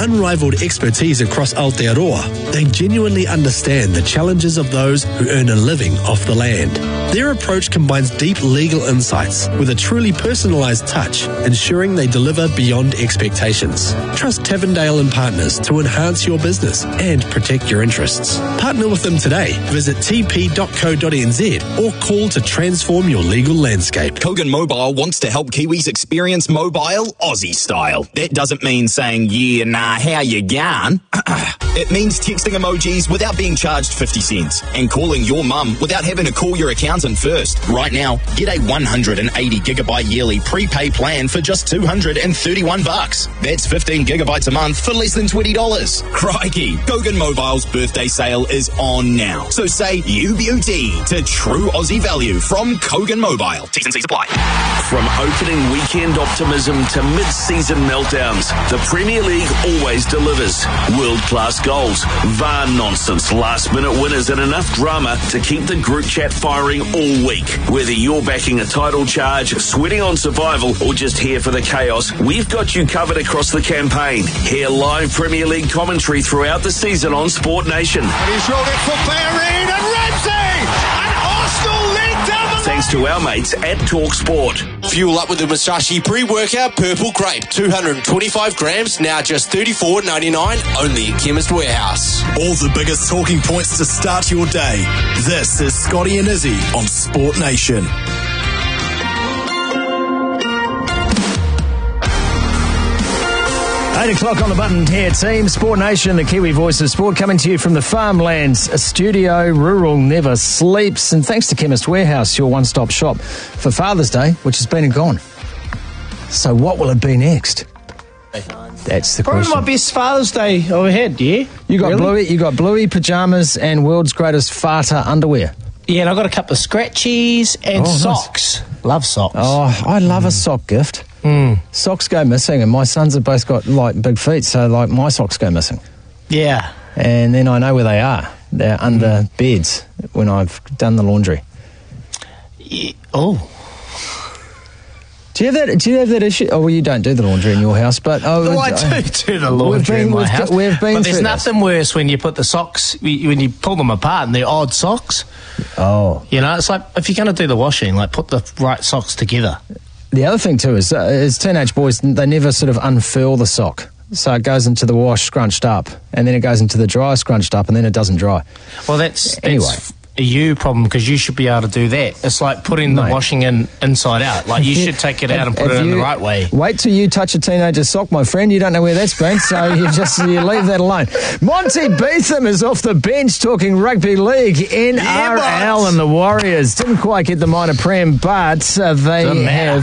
unrivaled expertise across Aotearoa, they genuinely understand the challenges of those who earn a living off the land. Their approach combines deep legal insights with a truly personalised touch, ensuring they deliver beyond expectations. Trust Tavendale and Partners to enhance your business and protect your interests. Partner with them today. Visit tp.co.nz or call to transform your legal landscape. Kogan Mobile wants to help Kiwis experience mobile Aussie style. That doesn't mean saying, yeah, nah, how you going? It means texting emojis without being charged 50 cents and calling your mum without having to call your accountant first. Right now, get a 180 gigabyte yearly prepay plan for just $231. That's 15 gigabytes a month for less than $20. Crikey, Kogan Mobile's birthday sale is on now. So say you beauty to true Aussie value from Kogan Mobile. T's and C's apply. From opening weekend optimism to mid-season meltdowns, the Premier League always delivers. World-class goals, VAR nonsense, last-minute winners and enough drama to keep the group chat firing all week. Whether you're backing a title charge, sweating on survival or just here for the chaos, we've got you covered across the campaign. Hear live Premier League commentary throughout the season on Sport Nation. And he's rolled it for Bellerin and Ramsey! And Arsenal lead down the Thanks to our mates at Talk Sport. Fuel up with the Musashi pre-workout Purple Grape. 225 grams, now just $34.99, only at Chemist Warehouse. All the biggest talking points to start your day. This is Scotty and Izzy on Sport Nation. 8 o'clock on the button here, team. Sport Nation, the Kiwi voice of sport, coming to you from the Farmlands studio. Rural never sleeps. And thanks to Chemist Warehouse, your one-stop shop for Father's Day, which has been and gone. So what will it be next? That's the question. Probably my best Father's Day I've ever had, yeah? You got really? Bluey pyjamas and world's greatest farter underwear. Yeah, and I got a couple of scratchies and socks. Nice. Love socks. Oh, I love a sock gift. Socks go missing, and my sons have both got like big feet, so like my socks go missing. Yeah. And then I know where they are. They're under beds when I've done the laundry. Yeah. Oh. Do you have that issue? Oh, well, you don't do the laundry in your house, but I do the laundry in my house. We've been but there's through nothing worse when you put the socks, when you pull them apart and they're odd socks. Oh. You know, it's like if you're going to do the washing, like put the right socks together. The other thing too is teenage boys, they never sort of unfurl the sock. So it goes into the wash scrunched up, and then it goes into the dryer scrunched up, and then it doesn't dry. Well, that's anyway. A you problem, because you should be able to do that. It's like putting the washing in inside out. Like you should take it out and put it in the right way. Wait till you touch a teenager's sock, my friend. You don't know where that's been, so you leave that alone. Monty Beetham is off the bench talking rugby league, NRL, and the Warriors didn't quite get the minor prem, but they have